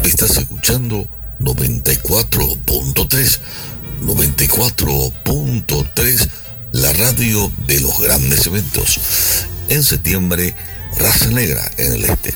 Estás escuchando 94.3, 94.3, la radio de los grandes eventos. En septiembre, Raza Negra en el este.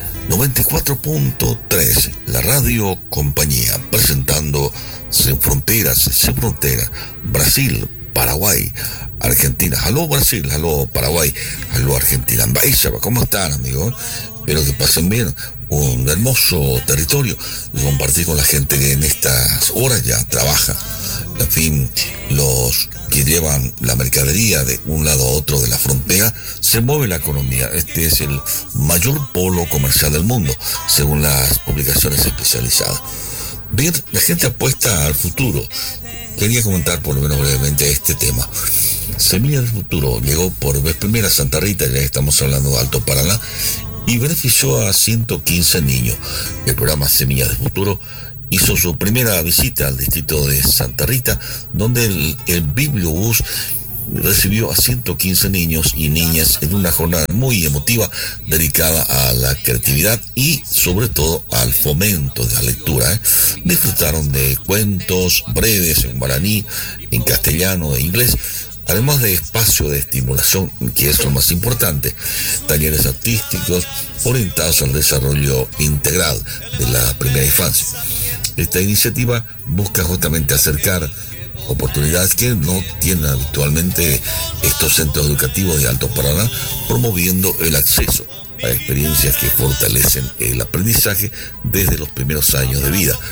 94.3, la radio compañía, presentando Sin Fronteras, Sin Fronteras, Brasil, Paraguay, Argentina. Aló Brasil, aló Paraguay, aló Argentina. ¿Cómo están, amigos? Espero que pasen bien. Un hermoso territorio y compartir con la gente que en estas horas ya trabaja. En fin, los que llevan la mercadería de un lado a otro de la frontera, se mueve la economía. Este es el mayor polo comercial del mundo, según las publicaciones especializadas. Bien, la gente apuesta al futuro. Quería comentar por lo menos brevemente este tema. Semilla del Futuro llegó por vez primera a Santa Rita, ya estamos hablando de Alto Paraná, y benefició a 115 niños. El programa Semillas del Futuro hizo su primera visita al distrito de Santa Rita, donde el Bibliobús recibió a 115 niños y niñas en una jornada muy emotiva dedicada a la creatividad y sobre todo al fomento de la lectura. Disfrutaron de cuentos breves en guaraní, en castellano e inglés, además de espacio de estimulación, que es lo más importante, talleres artísticos orientados al desarrollo integral de la primera infancia. Esta iniciativa busca justamente acercar oportunidades que no tienen habitualmente estos centros educativos de Alto Paraná, promoviendo el acceso a experiencias que fortalecen el aprendizaje desde los primeros años de vida.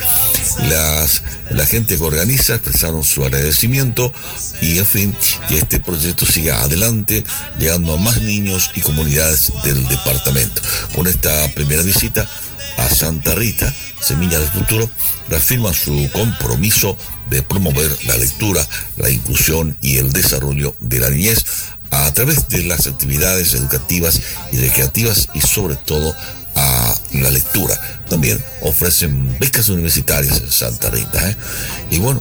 La gente que organiza expresaron su agradecimiento y, en fin, que este proyecto siga adelante, llegando a más niños y comunidades del departamento. Con esta primera visita a Santa Rita, Semilla del Futuro reafirma su compromiso de promover la lectura, la inclusión y el desarrollo de la niñez a través de las actividades educativas y recreativas y sobre todo a la lectura. También ofrecen becas universitarias en Santa Rita. Y bueno,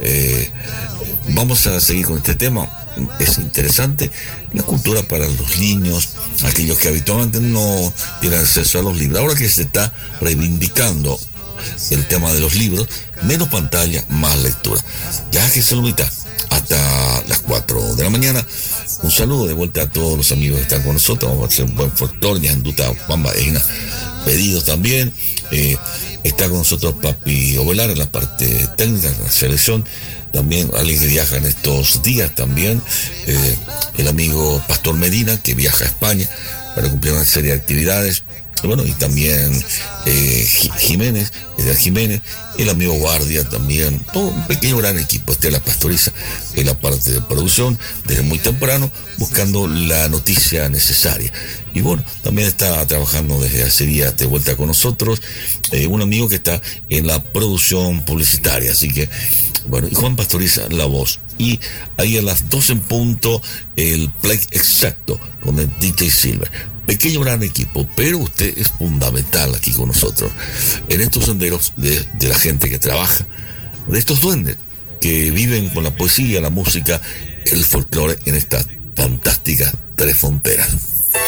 vamos a seguir con este tema. Es interesante la cultura para los niños, aquellos que habitualmente no tienen acceso a los libros. Ahora que se está reivindicando el tema de los libros, menos pantalla, más lectura. Ya que se lo invita hasta las 4 de la mañana. Un saludo de vuelta a todos los amigos que están con nosotros. Vamos a hacer un buen factor, ya en Duta, Pamba, pedidos también. Está con nosotros Papi Ovelar en la parte técnica, en la selección. También alguien que viaja en estos días también, el amigo Pastor Medina, que viaja a España para cumplir una serie de actividades. Bueno, y también Jiménez, el amigo Guardia también, todo un pequeño gran equipo. La pastoriza en la parte de producción, desde muy temprano, buscando la noticia necesaria. Y bueno, también está trabajando desde hace días de vuelta con nosotros, un amigo que está en la producción publicitaria, así que, bueno, y Juan Pastoriza, la voz. Y ahí a las 2 en punto, el play exacto con el DJ Silver. Pequeño gran equipo, pero usted es fundamental aquí con nosotros, en estos senderos de la gente que trabaja, de estos duendes que viven con la poesía, la música, el folclore en estas fantásticas 3 fronteras.